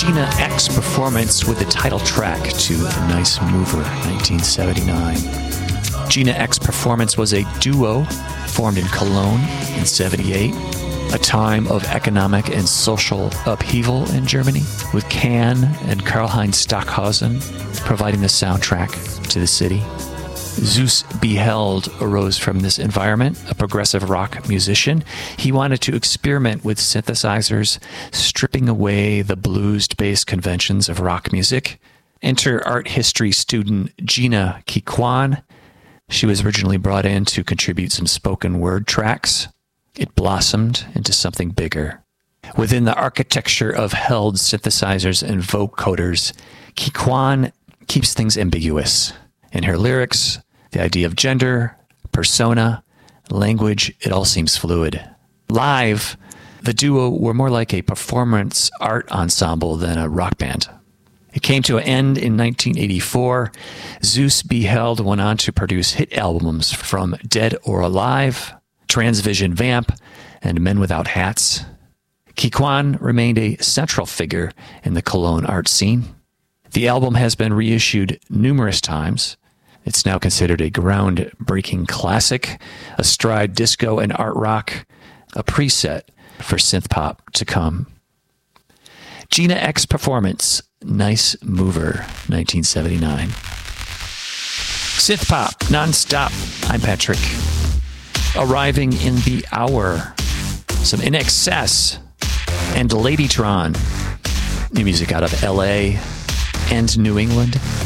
Gina X Performance with the title track to Nice Mover, 1979. Gina X Performance was a duo formed in Cologne in 78, a time of economic and social upheaval in Germany, with Can and Karlheinz Stockhausen providing the soundtrack to the city. Zeus Beheld arose from this environment, a progressive rock musician. He wanted to experiment with synthesizers, stripping away the blues-based conventions of rock music. Enter art history student Gina Kikwan. She was originally brought in to contribute some spoken word tracks. It blossomed into something bigger. Within the architecture of held synthesizers and vocoders, Kikwan keeps things ambiguous. In her lyrics, the idea of gender, persona, language, it all seems fluid. Live, the duo were more like a performance art ensemble than a rock band. It came to an end in 1984. Zeus Beheld went on to produce hit albums from Dead or Alive, Transvision Vamp, and Men Without Hats. Kikwan remained a central figure in the Cologne art scene. The album has been reissued numerous times. It's now considered a groundbreaking classic, a stride disco and art rock, a preset for synth pop to come. Gina X Performance, Nice Mover, 1979. Synth pop, non-stop. I'm Patrick. Arriving in the hour, some In Excess and Ladytron. New music out of LA and New England.